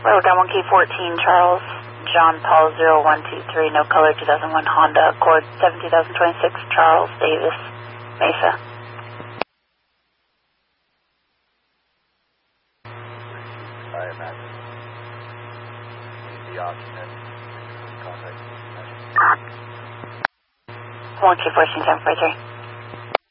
Road down 1K14, Charles, John Paul 0123, no color, 2001 Honda Accord, 72026, Charles Davis, Mesa. I imagine. The option and contact. 1K14, 743.